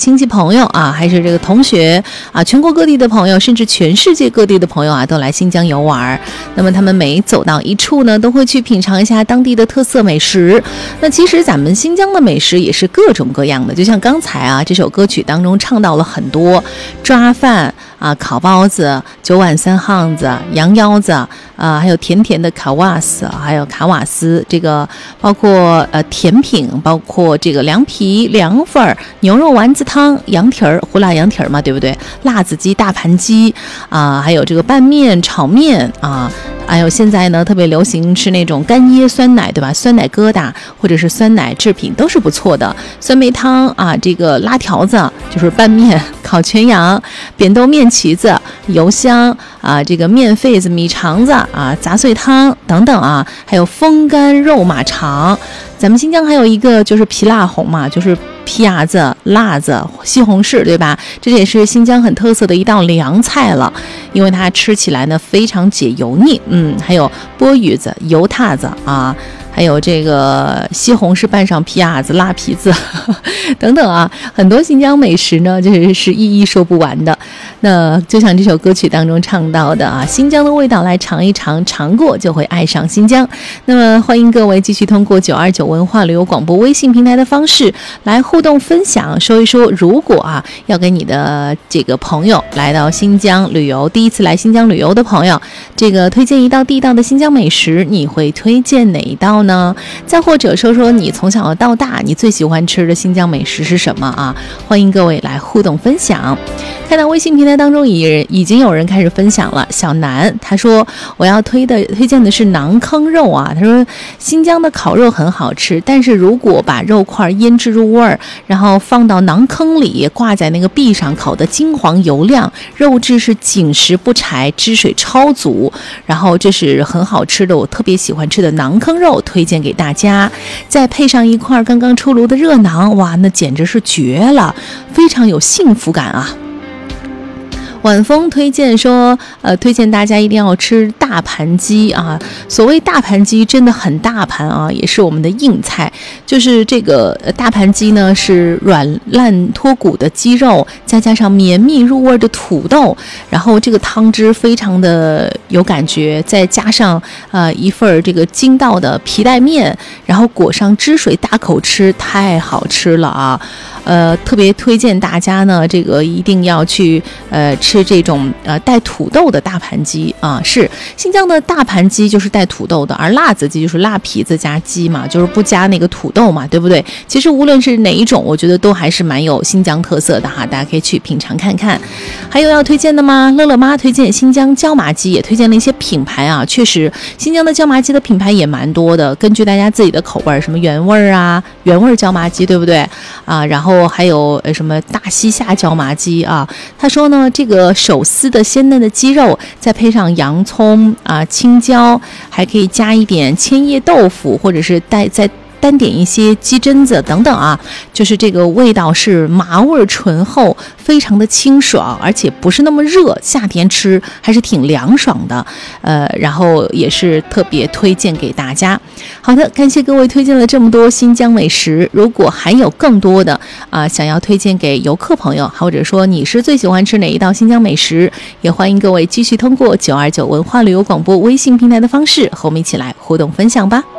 亲戚朋友啊，还是这个同学啊，全国各地的朋友，甚至全世界各地的朋友啊，都来新疆游玩。那么他们每走到一处呢，都会去品尝一下当地的特色美食。那其实咱们新疆的美食也是各种各样的，就像刚才啊这首歌曲当中唱到了很多抓饭啊、烤包子、9碗3夯子、羊腰子啊，还有甜甜的卡瓦斯，还有卡瓦斯，这个包括甜品，包括这个凉皮、凉粉、牛肉丸子汤、羊蹄儿、胡辣羊蹄儿嘛，对不对？辣子鸡、大盘鸡啊，还有这个拌面、炒面啊。还有现在呢，特别流行吃那种干椰酸奶，对吧？酸奶疙瘩或者是酸奶制品都是不错的。酸梅汤啊，这个拉条子就是拌面、烤全羊、扁豆面旗子、油香啊，这个面肺子、米肠子啊、杂碎汤等等啊，还有风干肉马肠。咱们新疆还有一个就是皮辣红嘛，就是皮牙子、辣子、西红柿，对吧？这也是新疆很特色的一道凉菜了，因为它吃起来呢非常解油腻。还有钵盂子、油塌子啊，还有这个西红柿拌上皮牙子、辣皮子等等啊，很多新疆美食呢，就是一一说不完的。那就像这首歌曲当中唱到的啊，新疆的味道来尝一尝，尝过就会爱上新疆。那么欢迎各位继续通过929文化旅游广播微信平台的方式来互动分享，说一说如果啊要给你的这个朋友来到新疆旅游，第一次来新疆旅游的朋友，这个推荐一道地道的新疆美食，你会推荐哪一道呢？再或者说说你从小到大你最喜欢吃的新疆美食是什么啊？欢迎各位来互动分享。看到微信平台当中已经有人开始分享了，小南他说我要推荐的是馕坑肉啊，他说新疆的烤肉很好吃，但是如果把肉块腌制入味儿，然后放到馕坑里挂在那个壁上烤得金黄油亮，肉质是紧实不柴，汁水超足，然后这是很好吃的，我特别喜欢吃的馕坑肉推荐给大家，再配上一块刚刚出炉的热馕，哇，那简直是绝了，非常有幸福感啊。晚风推荐说，推荐大家一定要吃大盘鸡啊！所谓大盘鸡，真的很大盘啊，也是我们的硬菜。就是这个大盘鸡呢，是软烂脱骨的鸡肉，再加上绵密入味的土豆，然后这个汤汁非常的有感觉，再加上一份这个筋道的皮带面，然后裹上汁水，大口吃，太好吃了啊！特别推荐大家呢，这个一定要去吃这种带土豆的大盘鸡啊。是新疆的大盘鸡就是带土豆的，而辣子鸡就是辣皮子加鸡嘛，就是不加那个土豆嘛，对不对？其实无论是哪一种，我觉得都还是蛮有新疆特色的哈，大家可以去品尝看看。还有要推荐的吗？乐乐妈推荐新疆椒麻鸡，也推荐了一些品牌啊。确实，新疆的椒麻鸡的品牌也蛮多的，根据大家自己的口味，什么原味啊、原味椒麻鸡，对不对啊？然后还有什么大西夏椒麻鸡啊？他说呢，这个手撕的鲜嫩的鸡肉，再配上洋葱啊、青椒，还可以加一点千叶豆腐，或者是再单点一些鸡胗子等等啊，就是这个味道是麻味醇厚，非常的清爽，而且不是那么热，夏天吃还是挺凉爽的。然后也是特别推荐给大家。好的，感谢各位推荐了这么多新疆美食，如果还有更多的想要推荐给游客朋友，或者说你是最喜欢吃哪一道新疆美食，也欢迎各位继续通过929文化旅游广播微信平台的方式和我们一起来互动分享吧。